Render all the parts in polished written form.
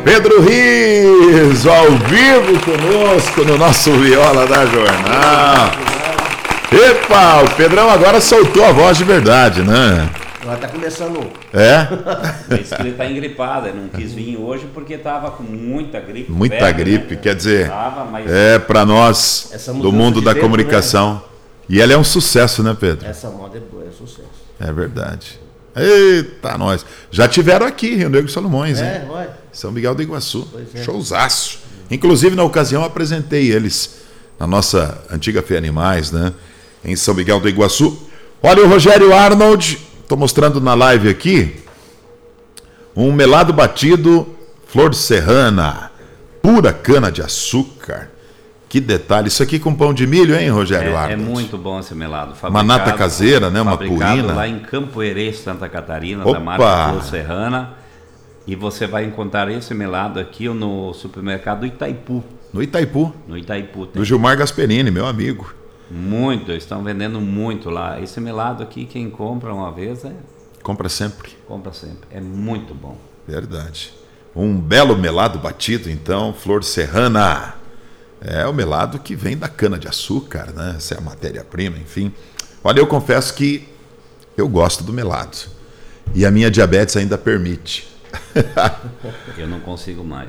Pedro Riso, ao vivo conosco no nosso Viola da Jornal. Epa, o Pedrão agora soltou a voz de verdade, né? Agora tá começando. É? Disse que ele tá engripado, ele não quis vir hoje porque tava com muita gripe. Muita velho, gripe, né? quer dizer, Mas... para nós do mundo da comunicação. Né? E ela é um sucesso, né, Pedro? Essa moda é boa, é sucesso. É verdade. Eita, nós. Já tiveram aqui, Rio Negro e Solimões, hein? Ué. São Miguel do Iguaçu. É. Showzaço. Inclusive, na ocasião, apresentei eles na nossa antiga Fê Animais, né? Em São Miguel do Iguaçu. Olha o Rogério Arnold, estou mostrando na live aqui, um melado batido, flor de serrana, pura cana de açúcar. Que detalhe. Isso aqui com pão de milho, hein, Rogério Arnold? É muito bom esse melado. Uma nata caseira, né? Uma purina. Lá em Campo Herê, Santa Catarina, Opa! da marca Flor Serrana. E você vai encontrar esse melado aqui no supermercado do Itaipu. No Itaipu. No Itaipu. Do Gilmar Gasperini, meu amigo. Muito, estão vendendo muito lá. Esse melado aqui, quem compra uma vez, compra sempre. Compra sempre. É muito bom. Verdade. Um belo melado batido, então, flor serrana. É o melado que vem da cana-de-açúcar, né? Essa é a matéria-prima, enfim. Olha, eu confesso que eu gosto do melado. E a minha diabetes ainda permite. Eu não consigo mais.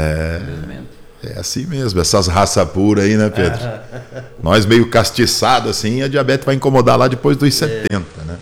É assim mesmo, essas raças puras aí, né, Pedro? Nós meio castiçados assim, a diabetes vai incomodar lá depois dos 70, né?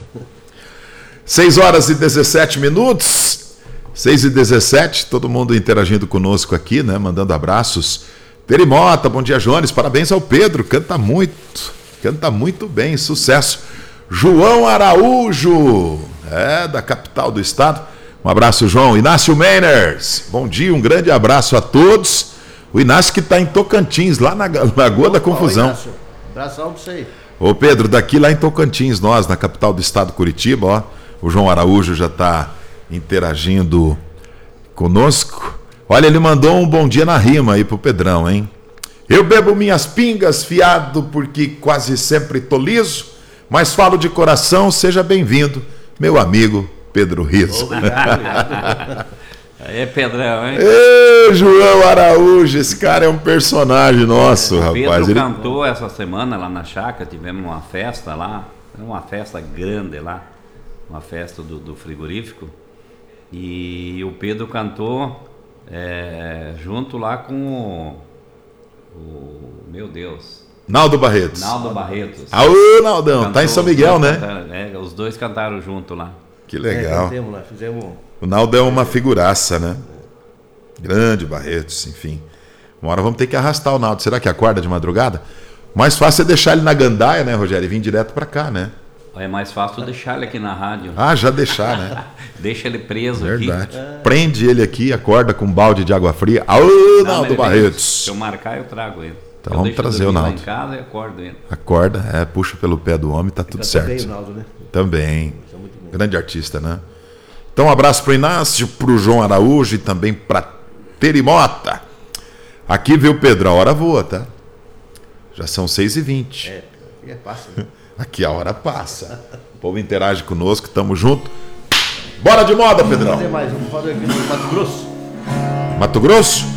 6 horas e 17 minutos. 6h17, todo mundo interagindo conosco aqui, né? Mandando abraços. Perimota, bom dia, Jones. Parabéns ao Pedro, canta muito bem, sucesso. João Araújo, da capital do estado. Um abraço, João. Inácio Meiners, bom dia, um grande abraço a todos. O Inácio que está em Tocantins, lá na Lagoa da Confusão. Inácio, abração para você aí. Ô Pedro, daqui lá em Tocantins, nós, na capital do estado, Curitiba, ó, o João Araújo já está interagindo conosco. Olha, ele mandou um bom dia na rima aí pro Pedrão, hein? Eu bebo minhas pingas fiado porque quase sempre tô liso, mas falo de coração, seja bem-vindo, meu amigo Pedro Riso. Obrigado. Aí, Pedrão, hein? Ê, João Araújo, esse cara é um personagem nosso, rapaz. Pedro cantou essa semana lá na chácara, tivemos uma festa lá, uma festa grande lá, uma festa do frigorífico, e o Pedro cantou junto lá com o meu Deus... Naldo Barretos. Naldo Barretos. Aô, Naldão, cantou, tá em São Miguel, né? Os dois cantaram junto lá. Que legal. Lá, fizemos... O Naldo é uma figuraça, né? Grande Barretos, enfim. Uma hora vamos ter que arrastar o Naldo. Será que acorda de madrugada? Mais fácil é deixar ele na gandaia, né, Rogério? E vir direto pra cá, né? É mais fácil deixar ele aqui na rádio. Ah, já deixar, né? Deixa ele preso. Verdade. Aqui. Prende ele aqui, acorda com um balde de água fria. Aô, Naldo Barretos. Se eu marcar, eu trago ele. Então vamos trazer o Naldo. Lá em casa e acordo ele. Acorda, puxa pelo pé do homem, tá tudo certo. Também o Naldo, né? Também. Grande artista, né? Então um abraço pro Inácio, pro João Araújo e também pra Perimota. Aqui, viu, Pedro, a hora voa, tá? Já são 6h20. Aqui passa, né? Aqui a hora passa. O povo interage conosco, tamo junto. Bora de moda, Pedrão. Vamos fazer mais, vamos fazer aqui no Mato Grosso. Mato Grosso?